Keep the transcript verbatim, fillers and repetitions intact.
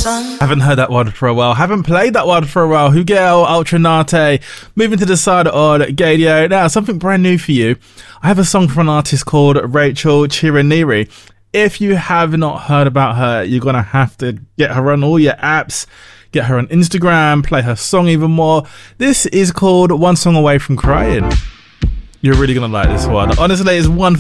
Haven't heard that one for a while. Haven't played that one for a while. Hugel Ultranate. Moving to the side on Gadio. Now, something brand new for you. I have a song from an artist called Rachel Chiraniri. If you have not heard about her, you're going to have to get her on all your apps. Get her on Instagram. Play her song even more. This is called One Song Away from Crying. You're really going to like this one. Honestly, it's one